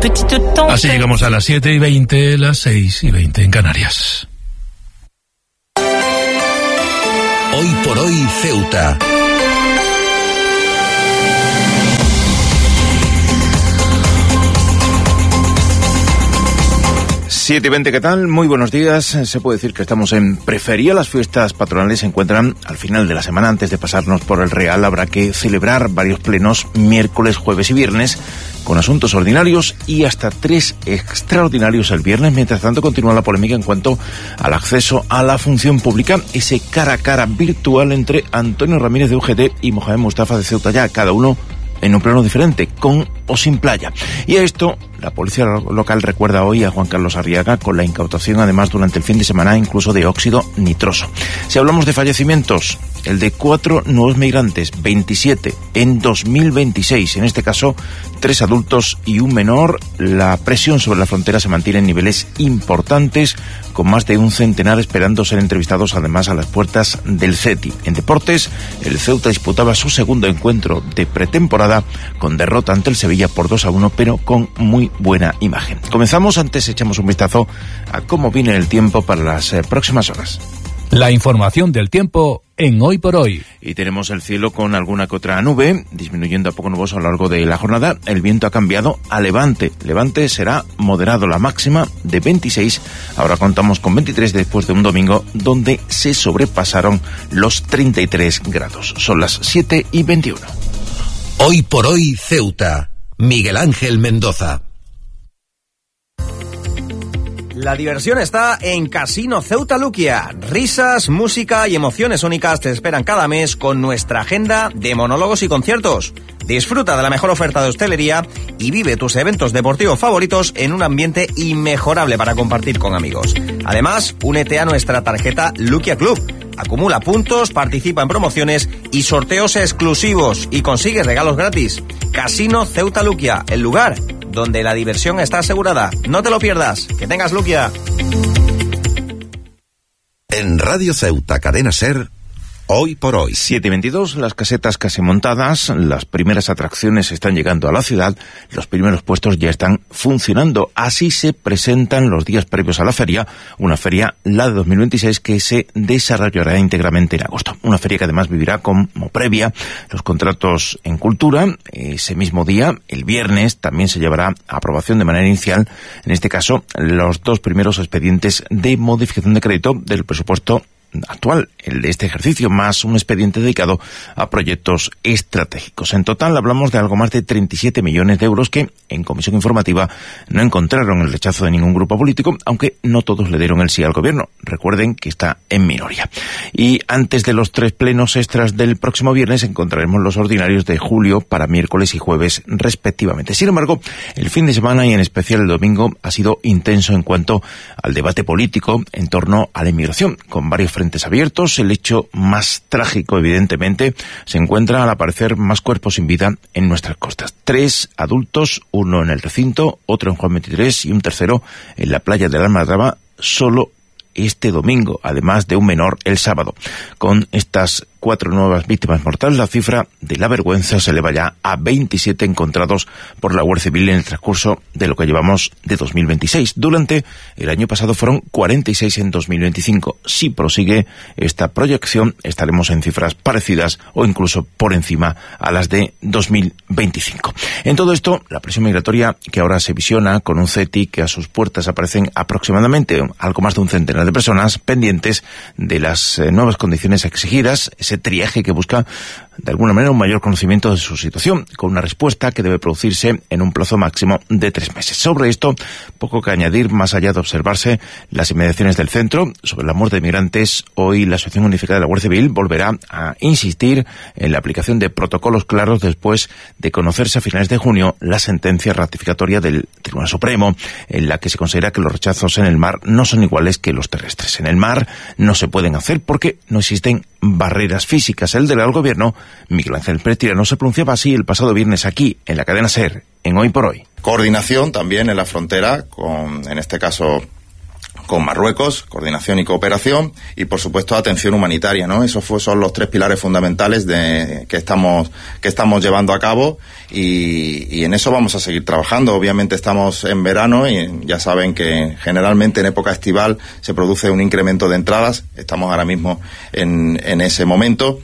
Así llegamos a las 7:20, las 6:20 en Canarias. Hoy por hoy, Ceuta. Siete y 20, ¿qué tal? Muy buenos días. Se puede decir que estamos en preferia. Las fiestas patronales se encuentran al final de la semana. Antes de pasarnos por el Real, habrá que celebrar varios plenos miércoles, jueves y viernes con asuntos ordinarios y hasta 3 extraordinarios el viernes. Mientras tanto, continúa la polémica en cuanto al acceso a la función pública, ese cara a cara virtual entre Antonio Ramírez de UGT y Mohamed Mustafa de Ceuta Ya, cada uno en un plano diferente, con o sin playa. Y a esto, la policía local recuerda hoy a Juan Carlos Arriaga con la incautación, además, durante el fin de semana, incluso de óxido nitroso. Si hablamos de fallecimientos, el de 4 nuevos migrantes, 27 en 2026, en este caso 3 adultos y un menor. La presión sobre la frontera se mantiene en niveles importantes, con más de un centenar esperando ser entrevistados, además, a las puertas del CETI. En deportes, el Ceuta disputaba su segundo encuentro de pretemporada con derrota ante el Sevilla por 2-1, pero con muy buena imagen. Comenzamos, antes echamos un vistazo a cómo viene el tiempo para las próximas horas. La información del tiempo en Hoy por Hoy. Y tenemos el cielo con alguna que otra nube, disminuyendo a poco nuboso a lo largo de la jornada. El viento ha cambiado a levante. Levante será moderado, la máxima de 26. Ahora contamos con 23 después de un domingo donde se sobrepasaron los 33 grados. Son las 7:21. Hoy por Hoy, Ceuta. Miguel Ángel Mendoza. La diversión está en Casino Ceuta Luquia. Risas, música y emociones únicas te esperan cada mes con nuestra agenda de monólogos y conciertos. Disfruta de la mejor oferta de hostelería y vive tus eventos deportivos favoritos en un ambiente inmejorable para compartir con amigos. Además, únete a nuestra tarjeta Luquia Club. Acumula puntos, participa en promociones y sorteos exclusivos y consigue regalos gratis. Casino Ceuta Luquia, el lugar donde la diversión está asegurada. No te lo pierdas. Que tengas Luquia. En Radio Ceuta, Cadena Ser, Hoy por Hoy. 7:22, las casetas casi montadas, las primeras atracciones están llegando a la ciudad, los primeros puestos ya están funcionando. Así se presentan los días previos a la feria, una feria, la de 2026, que se desarrollará íntegramente en agosto. Una feria que además vivirá como previa los contratos en cultura. Ese mismo día, el viernes, también se llevará a aprobación de manera inicial, en este caso, los 2 primeros expedientes de modificación de crédito del presupuesto actual, el de este ejercicio, más un expediente dedicado a proyectos estratégicos. En total hablamos de algo más de 37 millones de euros que en comisión informativa no encontraron el rechazo de ningún grupo político, aunque no todos le dieron el sí al gobierno. Recuerden que está en minoría. Y antes de los 3 plenos extras del próximo viernes encontraremos los ordinarios de julio para miércoles y jueves respectivamente. Sin embargo, el fin de semana y en especial el domingo ha sido intenso en cuanto al debate político en torno a la inmigración, con varios frentes abiertos. El hecho más trágico, evidentemente, se encuentra al aparecer más cuerpos sin vida en nuestras costas. 3 adultos, uno en el recinto, otro en Juan 23 y un tercero en la playa de la Almadraba, solo este domingo, además de un menor el sábado. Con estas 4 nuevas víctimas mortales, la cifra de la vergüenza se eleva ya a 27 encontrados por la Guardia Civil en el transcurso de lo que llevamos de 2026. Durante el año pasado fueron 46 en 2025. Si prosigue esta proyección, estaremos en cifras parecidas o incluso por encima a las de 2025. En todo esto, la presión migratoria que ahora se visiona con un CETI que a sus puertas aparecen aproximadamente algo más de un centenar de personas pendientes de las nuevas condiciones exigidas, ese triaje que busca de alguna manera un mayor conocimiento de su situación, con una respuesta que debe producirse en un plazo máximo de 3 meses. Sobre esto, poco que añadir más allá de observarse las inmediaciones del centro. Sobre la muerte de migrantes, hoy la Asociación Unificada de la Guardia Civil volverá a insistir en la aplicación de protocolos claros después de conocerse a finales de junio la sentencia ratificatoria del Tribunal Supremo, en la que se considera que los rechazos en el mar no son iguales que los terrestres. En el mar no se pueden hacer porque no existen barreras físicas. El delegado del Gobierno, Miguel Ángel Pérez, se pronunciaba así el pasado viernes aquí, en la cadena SER, en Hoy por Hoy. Coordinación también en la frontera, con, en este caso, Marruecos, coordinación y cooperación, y por supuesto atención humanitaria, ¿no? Esos son los 3 pilares fundamentales que estamos llevando a cabo, y en eso vamos a seguir trabajando. Obviamente estamos en verano y ya saben que generalmente en época estival se produce un incremento de entradas. Estamos ahora mismo en ese momento,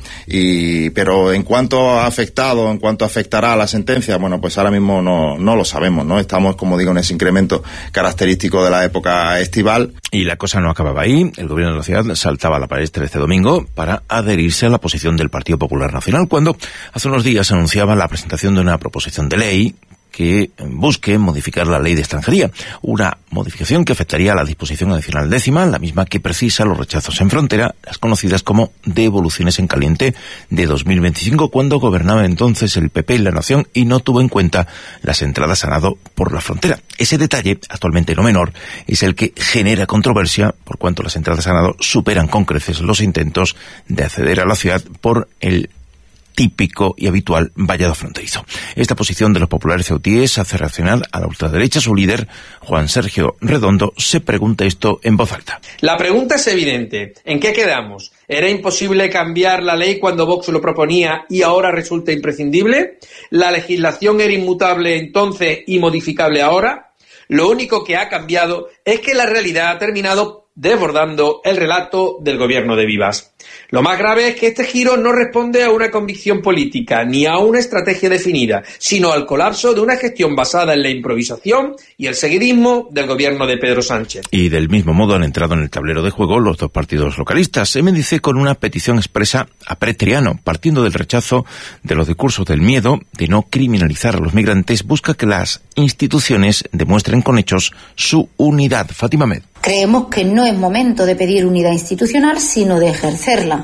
pero en cuanto ha afectado, en cuanto afectará a la sentencia, bueno, pues ahora mismo no lo sabemos, ¿no? Estamos, como digo, en ese incremento característico de la época estival. Y la cosa no acababa ahí. El gobierno de la ciudad saltaba a la palestra este domingo para adherirse a la posición del Partido Popular Nacional, cuando hace unos días anunciaba la presentación de una proposición de ley que busque modificar la ley de extranjería, una modificación que afectaría a la disposición adicional 10ª, la misma que precisa los rechazos en frontera, las conocidas como devoluciones en caliente de 2025, cuando gobernaba entonces el PP en la nación y no tuvo en cuenta las entradas a nado por la frontera. Ese detalle, actualmente no menor, es el que genera controversia, por cuanto las entradas a nado superan con creces los intentos de acceder a la ciudad por el típico y habitual vallado fronterizo. Esta posición de los populares ceutíes hace reaccionar a la ultraderecha. Su líder, Juan Sergio Redondo, se pregunta esto en voz alta. La pregunta es evidente. ¿En qué quedamos? ¿Era imposible cambiar la ley cuando Vox lo proponía y ahora resulta imprescindible? ¿La legislación era inmutable entonces y modificable ahora? Lo único que ha cambiado es que la realidad ha terminado desbordando el relato del gobierno de Vivas. Lo más grave es que este giro no responde a una convicción política ni a una estrategia definida, sino al colapso de una gestión basada en la improvisación y el seguidismo del gobierno de Pedro Sánchez. Y del mismo modo han entrado en el tablero de juego los 2 partidos localistas. MDC con una petición expresa a Pérez Triano, partiendo del rechazo de los discursos del miedo de no criminalizar a los migrantes, busca que las instituciones demuestren con hechos su unidad. Fátima Med. Creemos que no es momento de pedir unidad institucional, sino de ejercerla,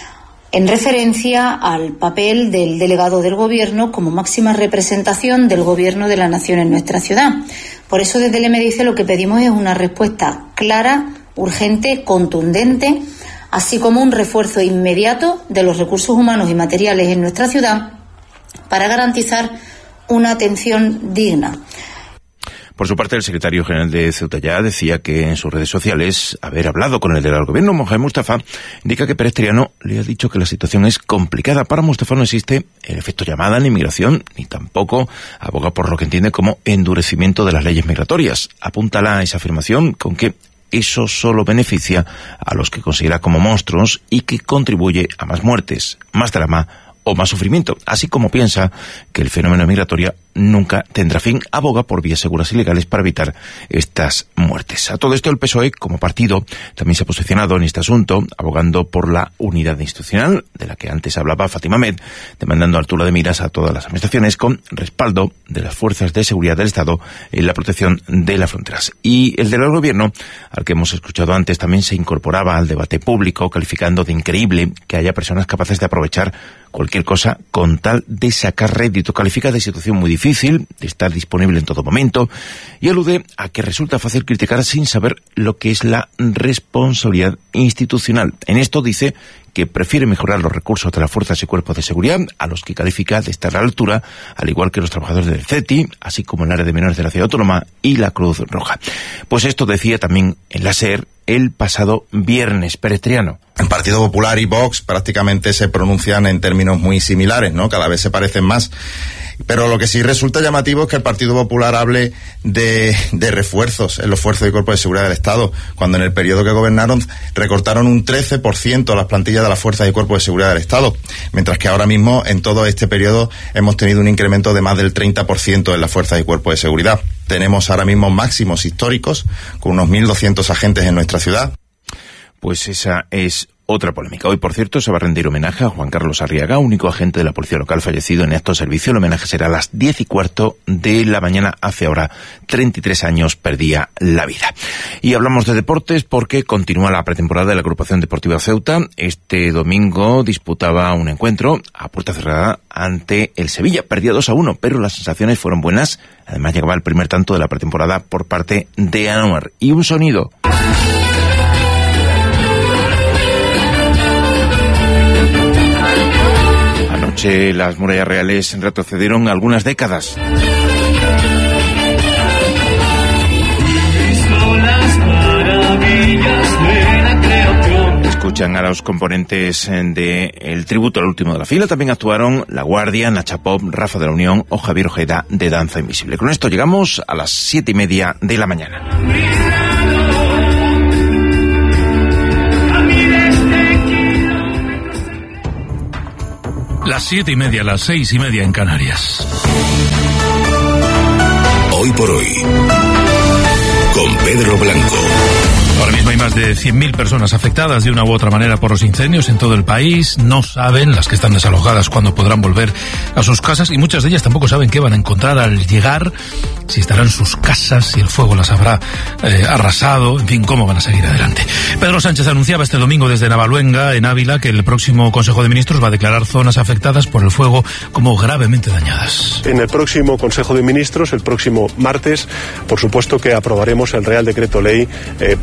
en referencia al papel del delegado del Gobierno como máxima representación del Gobierno de la Nación en nuestra ciudad. Por eso desde el MDC lo que pedimos es una respuesta clara, urgente, contundente, así como un refuerzo inmediato de los recursos humanos y materiales en nuestra ciudad para garantizar una atención digna. Por su parte, el secretario general de Ceuta Ya decía que en sus redes sociales haber hablado con el delegado del gobierno, Mohamed Mustafa, indica que Pérez Triano le ha dicho que la situación es complicada. Para Mustafa no existe el efecto llamada en la inmigración, ni tampoco aboga por lo que entiende como endurecimiento de las leyes migratorias. Apúntala a esa afirmación con que eso solo beneficia a los que considera como monstruos y que contribuye a más muertes, más drama o más sufrimiento, así como piensa que el fenómeno migratorio nunca tendrá fin. Aboga por vías seguras y legales para evitar estas muertes. A todo esto, el PSOE, como partido, también se ha posicionado en este asunto, abogando por la unidad institucional, de la que antes hablaba Fátima Med, demandando altura de miras a todas las administraciones con respaldo de las fuerzas de seguridad del Estado en la protección de las fronteras. Y el del gobierno, al que hemos escuchado antes, también se incorporaba al debate público, calificando de increíble que haya personas capaces de aprovechar cualquier cosa con tal de sacar rédito. Califica de situación muy difícil, de estar disponible en todo momento, y alude a que resulta fácil criticar sin saber lo que es la responsabilidad institucional. En esto dice que prefiere mejorar los recursos de las fuerzas y cuerpos de seguridad, a los que califica de estar a la altura, al igual que los trabajadores del CETI, así como el área de menores de la Ciudad Autónoma y la Cruz Roja. Pues esto decía también en la SER el pasado viernes. Pérez Triano. El Partido Popular y Vox prácticamente se pronuncian en términos muy similares, ¿no? Cada vez se parecen más. Pero lo que sí resulta llamativo es que el Partido Popular hable de refuerzos en los fuerzas y cuerpos de seguridad del Estado, cuando en el periodo que gobernaron recortaron un 13% las plantillas de las fuerzas y cuerpos de seguridad del Estado, mientras que ahora mismo en todo este periodo hemos tenido un incremento de más del 30% en las fuerzas y cuerpos de seguridad. Tenemos ahora mismo máximos históricos, con unos 1.200 agentes en nuestra ciudad. Pues esa es otra polémica. Hoy, por cierto, se va a rendir homenaje a Juan Carlos Arriaga, único agente de la policía local fallecido en acto de servicio. El homenaje será a las 10:15 de la mañana. Hace ahora 33 años perdía la vida. Y hablamos de deportes porque continúa la pretemporada de la Agrupación Deportiva Ceuta. Este domingo disputaba un encuentro a puerta cerrada ante el Sevilla. Perdía 2-1, pero las sensaciones fueron buenas. Además, llegaba el primer tanto de la pretemporada por parte de Anuar. Y un sonido. Anoche las murallas reales retrocedieron algunas décadas. escuchan a los componentes del tributo al último de la fila. También actuaron La Guardia, Nacha Pop, Rafa de la Unión o Javier Ojeda de Danza Invisible. Con esto llegamos a las 7:30 de la mañana. Las 7:30, las 6:30 en Canarias. Hoy por hoy, con Pedro Blanco. Ahora mismo hay más de 100.000 personas afectadas de una u otra manera por los incendios en todo el país. No saben, las que están desalojadas, cuándo podrán volver a sus casas, y muchas de ellas tampoco saben qué van a encontrar al llegar, si estarán sus casas, si el fuego las habrá arrasado, en fin, cómo van a seguir adelante. Pedro Sánchez anunciaba este domingo desde Navaluenga, en Ávila, que el próximo Consejo de Ministros va a declarar zonas afectadas por el fuego como gravemente dañadas. En el próximo Consejo de Ministros, el próximo martes, por supuesto que aprobaremos el Real Decreto Ley